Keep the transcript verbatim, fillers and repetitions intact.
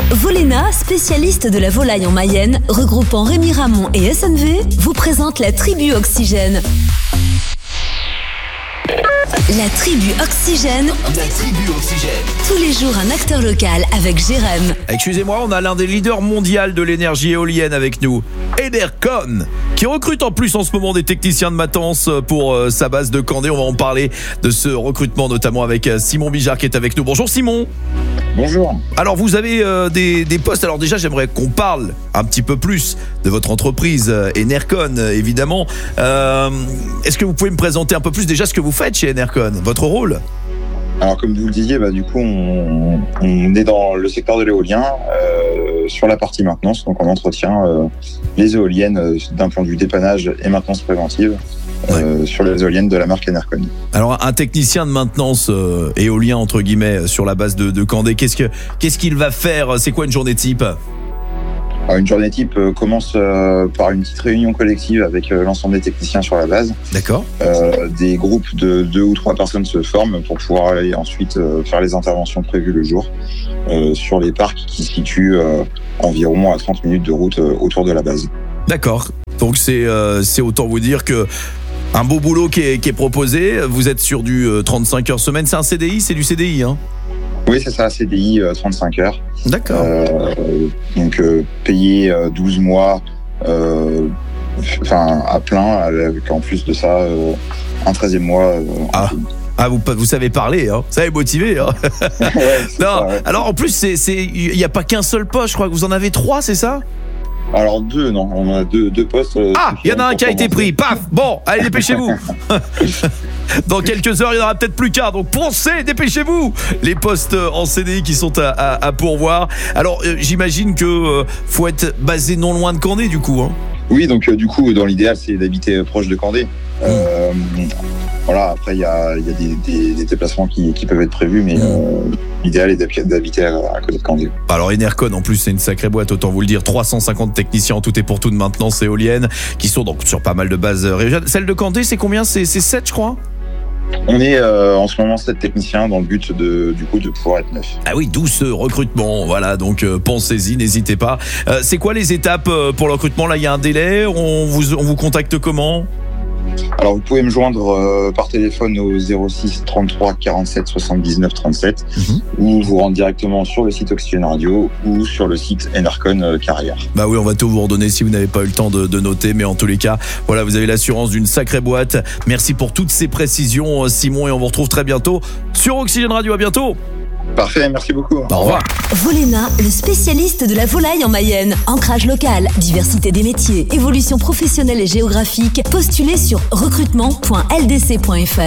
Volena, spécialiste de la volaille en Mayenne, regroupant Rémi Ramon et S N V, vous présente la tribu Oxygène. La tribu Oxygène. La tribu Oxygène. Tous les jours, un acteur local avec Jérém. Excusez-moi, on a l'un des leaders mondiaux de l'énergie éolienne avec nous, Enercon, qui recrute en plus en ce moment des techniciens de maintenance pour euh, sa base de Candé. On va en parler de ce recrutement notamment avec euh, Simon Bijard qui est avec nous. Bonjour Simon. Bonjour. Alors vous avez euh, des, des postes. Alors déjà j'aimerais qu'on parle un petit peu plus de votre entreprise euh, Enercon euh, évidemment. Euh, est-ce que vous pouvez me présenter un peu plus déjà ce que vous faites chez Enercon, votre rôle? Alors comme vous le disiez, bah, du coup on, on est dans le secteur de l'éolien euh, sur la partie maintenance, donc on entretient euh, les éoliennes euh, d'un point de vue dépannage et maintenance préventive. Euh, ouais. Sur les éoliennes de la marque Enercon. Alors un technicien de maintenance euh, éolien entre guillemets sur la base de, de Candé, qu'est-ce que qu'est-ce qu'il va faire? C'est quoi une journée type? Alors, une journée type euh, commence euh, par une petite réunion collective avec euh, l'ensemble des techniciens sur la base. D'accord. Euh, des groupes de deux ou trois personnes se forment pour pouvoir aller ensuite euh, faire les interventions prévues le jour euh, sur les parcs qui se situent euh, environ à trente minutes de route euh, autour de la base. D'accord. Donc c'est euh, c'est autant vous dire que un beau boulot qui est, qui est proposé. Vous êtes sur du euh, trente-cinq heures semaine. C'est un C D I, c'est du C D I, hein? Oui, c'est ça, C D I, euh, trente-cinq heures. D'accord. Euh, donc euh, payé euh, douze mois, euh, enfin à plein, avec en plus de ça euh, un treizième mois. Euh, ah. Ah, vous, vous savez parler, hein. Ça est motivé, hein. Ouais, non, ça, ouais. Alors en plus, c'est, c'est, il n'y a pas qu'un seul poste, je crois que vous en avez trois, c'est ça? Alors deux, non, on a deux, deux postes. Euh, ah, il y en a un qui a été pris, paf. Bon, allez, dépêchez-vous. Dans quelques heures, il n'y en aura peut-être plus qu'un, donc pensez, dépêchez-vous. Les postes en C D I qui sont à, à, à pourvoir. Alors, euh, j'imagine que euh, faut être basé non loin de Candé, du coup, hein. Oui, donc euh, du coup, dans l'idéal, c'est d'habiter proche de Candé. Euh, voilà, après, il y a, y a des, des, des déplacements qui, qui peuvent être prévus, mais euh, l'idéal est d'habiter à, à côté de Candé. Alors, Enercon, en plus, c'est une sacrée boîte, autant vous le dire. trois cent cinquante techniciens en tout et pour tout de maintenance éolienne, qui sont donc sur pas mal de bases régionales. Celle de Candé, c'est combien? C'est, c'est sept, je crois? On est euh, en ce moment sept techniciens dans le but de, du coup, de pouvoir être neuf. Ah oui, d'où ce recrutement. Voilà, donc euh, pensez-y, n'hésitez pas. Euh, c'est quoi les étapes euh, pour le recrutement? Là, il y a un délai. On vous, on vous contacte comment? Alors, vous pouvez me joindre euh, par téléphone au zéro six trente-trois quarante-sept soixante-dix-neuf trente-sept mm-hmm. ou vous rendre directement sur le site Oxygène Radio ou sur le site Enercon euh, Carrière. Bah oui, on va tout vous redonner si vous n'avez pas eu le temps de, de noter, mais en tous les cas, voilà, vous avez l'assurance d'une sacrée boîte. Merci pour toutes ces précisions, Simon, et on vous retrouve très bientôt sur Oxygène Radio. À bientôt. Parfait, merci beaucoup. Au revoir. Volena, le spécialiste de la volaille en Mayenne. Ancrage local, diversité des métiers, évolution professionnelle et géographique. Postulez sur recrutement point l d c point f r.